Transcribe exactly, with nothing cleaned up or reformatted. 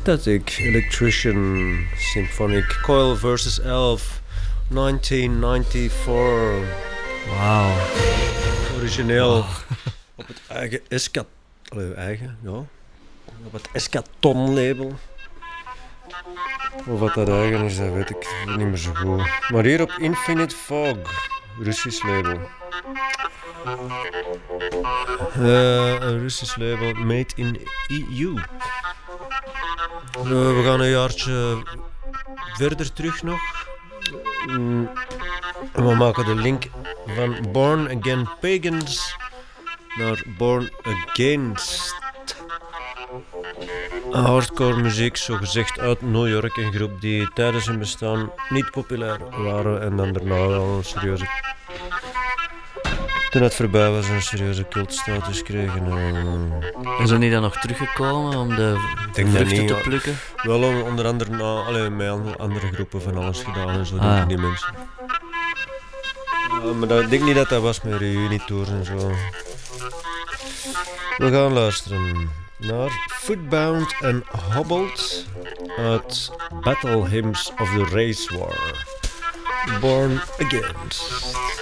Static Electrician Symphonic Coil versus Elf negentien negenennegentig. Wauw. Origineel. Wow. Op het eigen Escat... Allee, eigen, ja. Op het Eschaton label. Of wat dat eigen is, dat weet ik niet meer zo goed. Maar hier op Infinite Fog, Russisch label. Uh, een Russisch label, made in E U. Uh, we gaan een jaartje verder terug nog. Mm, we maken de link van Born Again Pagans naar Born Against. Hardcore muziek, zogezegd uit New York, een groep die tijdens hun bestaan niet populair waren en dan daarna wel een serieuze... Toen het voorbij was, een serieuze cultstatus kregen. Uh... En zijn die dan nog teruggekomen om de vruchten te plukken? Wel onder andere na, allee, met andere groepen van alles gedaan en zo, ah, die mensen. Uh, maar dat, ik denk niet dat dat was met reunietours en zo. We gaan luisteren naar Footbound and Hobbled uit Battle Hymns of the Race War. Born Against.